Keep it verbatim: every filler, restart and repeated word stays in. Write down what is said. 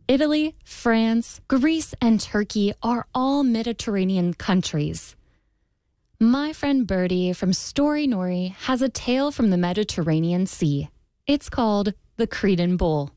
Italy, France, Greece, and Turkey are all Mediterranean countries. My friend Birdie from Story Nori has a tale from the Mediterranean Sea. It's called the Cretan Bowl.